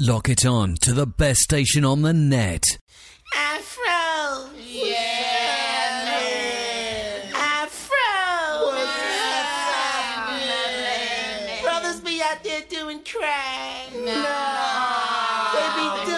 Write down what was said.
Lock it on to the best station on the net. Afro! Yeah, man. Afro! What's happening? Brothers be out there doing crack. No. They be